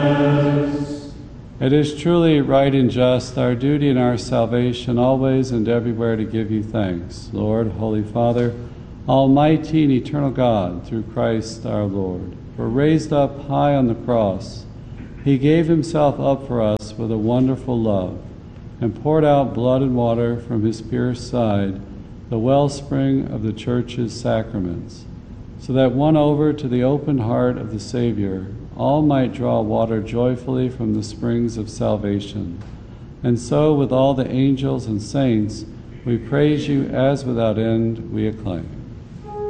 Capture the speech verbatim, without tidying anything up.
It is truly right and just, our duty and our salvation, always and everywhere to give you thanks, Lord, Holy Father, Almighty and eternal God, through Christ our Lord. For raised up high on the cross, he gave himself up for us with a wonderful love, and poured out blood and water from his pierced side, the wellspring of the Church's sacraments, so that won over to the open heart of the Savior, all might draw water joyfully from the springs of salvation. And so, with all the angels and saints, we praise you as without end we acclaim.